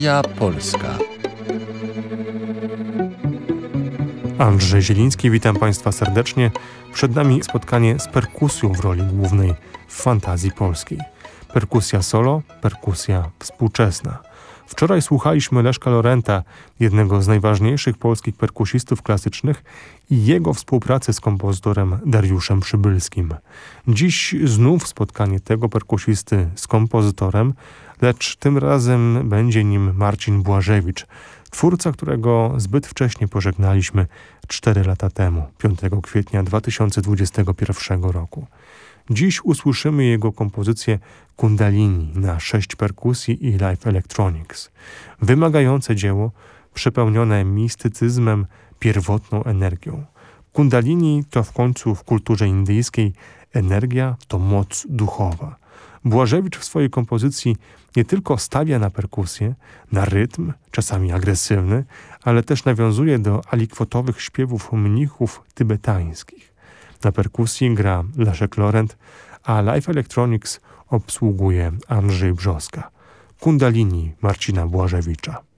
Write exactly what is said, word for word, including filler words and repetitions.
Ja Polska. Andrzej Zieliński, witam Państwa serdecznie. Przed nami spotkanie z perkusją w roli głównej w fantazji polskiej. Perkusja solo, perkusja współczesna. Wczoraj słuchaliśmy Leszka Lorenta, jednego z najważniejszych polskich perkusistów klasycznych i jego współpracy z kompozytorem Dariuszem Przybylskim. Dziś znów spotkanie tego perkusisty z kompozytorem, lecz tym razem będzie nim Marcin Błażewicz, twórca, którego zbyt wcześnie pożegnaliśmy cztery lata temu, piątego kwietnia dwa tysiące dwudziestego pierwszego roku. Dziś usłyszymy jego kompozycję Kundalini na sześć perkusji i live electronics. Wymagające dzieło, przepełnione mistycyzmem, pierwotną energią. Kundalini to w końcu w kulturze indyjskiej energia to moc duchowa. Błażewicz w swojej kompozycji nie tylko stawia na perkusję, na rytm, czasami agresywny, ale też nawiązuje do alikwotowych śpiewów mnichów tybetańskich. Na perkusji gra Leszek Lorent, a Live Electronics obsługuje Andrzej Brzoska. Kundalini Marcina Błażewicza.